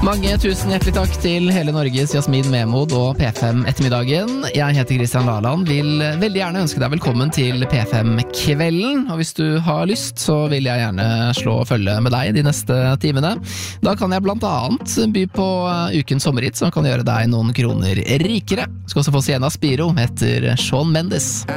Mange tusen hjertelig takk til hele Norges Jasmin Memod og P5 ettermiddagen. Jeg heter Kristian Laland, vil veldig gjerne ønske deg velkommen til P5-kvelden. Og hvis du har lyst, så vil jeg gjerne slå følge med deg de neste timene. Da kan jeg blant annet by på ukens sommerhit, som kan gjøre deg noen kroner rikere. Du skal også få Sienna Spiro etter Shawn Mendes.